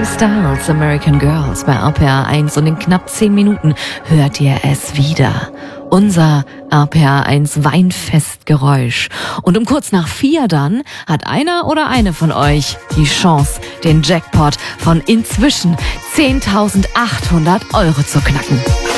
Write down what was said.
Harry Styles, American Girls bei RPR 1 und in knapp 10 Minuten hört ihr es wieder. Unser RPR 1 Weinfestgeräusch. Und um kurz nach 4 dann hat einer oder eine von euch die Chance, den Jackpot von inzwischen 10.800 € zu knacken.